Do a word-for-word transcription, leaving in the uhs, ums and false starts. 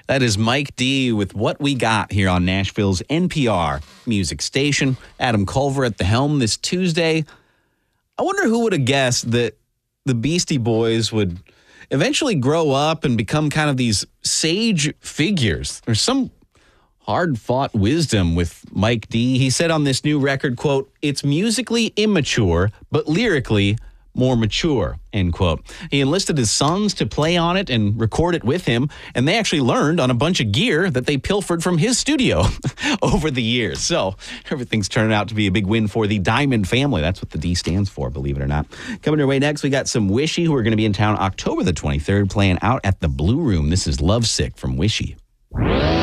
That is Mike D with What We Got here on Nashville's N P R music station. Adam Culver at the helm this Tuesday. I wonder who would have guessed that the Beastie Boys would eventually grow up and become kind of these sage figures. There's some hard-fought wisdom with Mike D. He said on this new record, quote, "It's musically immature, but lyrically more mature," end quote. He enlisted his sons to play on it and record it with him, and they actually learned on a bunch of gear that they pilfered from his studio over the years. So everything's turning out to be a big win for the Diamond family. That's what the D stands for, believe it or not. Coming your way next, we got some Wishy, who are going to be in town October the twenty-third, playing out at the Blue Room. This is Lovesick from Wishy.